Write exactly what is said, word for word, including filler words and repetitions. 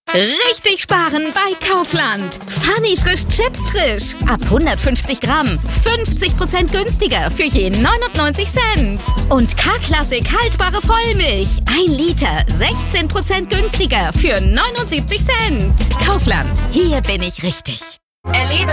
Richtig sparen bei Kaufland. Funny frisch Chips frisch. Ab hundertfünfzig Gramm. fünfzig Prozent günstiger für je neunundneunzig Cent. Und K-Klassik haltbare Vollmilch. ein Liter. sechzehn Prozent günstiger für neunundsiebzig Cent. Kaufland. Hier bin ich richtig. Erlebe